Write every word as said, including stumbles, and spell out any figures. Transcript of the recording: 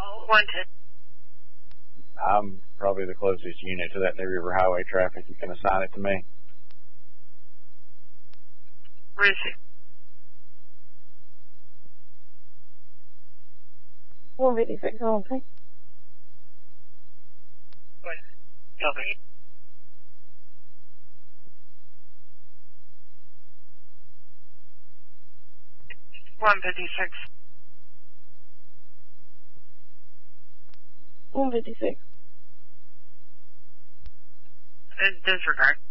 Wanted. I'm probably the closest unit to that New River Highway traffic. You can assign it to me. Where is it? one fifty-six, okay. Copy. one fifty-six. one fifty-six. Disregard.